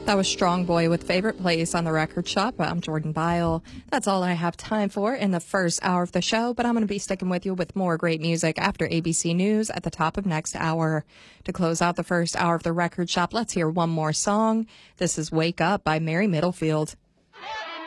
That was Strong Boy with Favorite Place on the Record Shop. I'm Jordan Byle. That's all I have time for in the first hour of the show, but I'm going to be sticking with you with more great music after ABC News at the top of next hour. To close out the first hour of the Record Shop, let's hear one more song. This is Wake Up by Mary Middlefield.